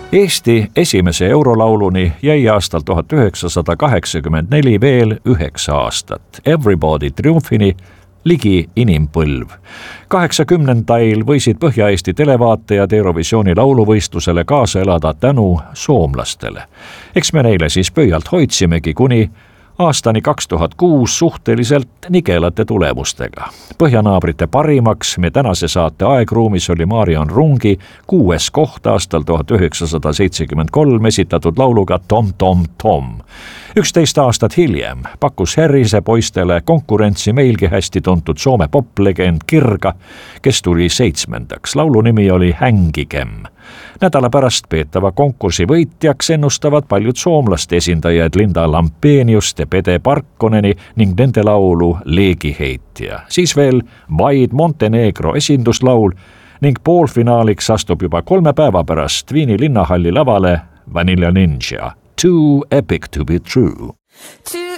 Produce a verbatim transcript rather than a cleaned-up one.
Eesti esimese eurolauluni jäi aastal tuhat üheksasada kaheksakümmend neli veel üheksa aastat. Everybody triumfini ligi inimpõlv. kaheksakümnendail võisid Põhja-Eesti televaatajad Eurovisiooni lauluvõistlusele kaasa elada tänu soomlastele. Eks me neile siis pöialt hoidsimegi kuni aastani kaks tuhat kuus suhteliselt nigelate tulemustega. Põhjanaabrite parimaks me tänase saate aegruumis oli Marion Rungi kuues koht aastal tuhat üheksasada seitsekümmend kolm esitatud lauluga Tom Tom Tom. üksteist aastat hiljem pakkus Herrise poistele konkurentsi meilgi hästi tuntud Soome poplegend Kirga, kes tuli seitsmendaks. Laulu nimi oli Hängigem. Nädala pärast peetava konkursi võitjaks ennustavad paljud soomlaste esindajad Linda Lampeniust ja Pede Parkkoneni ning nende laulu Leegiheitja. Siis veel vaid Montenegro esinduslaul ning poolfinaaliks astub juba kolme päeva pärast Viini linnahalli lavale Vanilla Ninja. Too epic to be true. Too